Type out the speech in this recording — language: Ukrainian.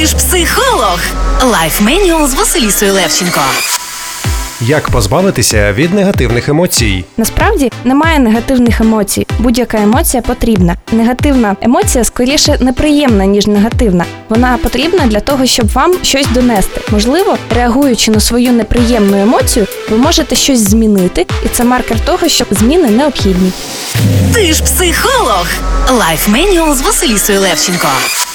Ти ж психолог. Лайф Менюал з Василісою Левченко. Як позбавитися від негативних емоцій? Насправді немає негативних емоцій. Будь-яка емоція потрібна. Негативна емоція скоріше неприємна, ніж негативна. Вона потрібна для того, щоб вам щось донести. Можливо, реагуючи на свою неприємну емоцію, ви можете щось змінити, і це маркер того, що зміни необхідні. Ти ж психолог. Лайф Менюал з Василісою Левченко.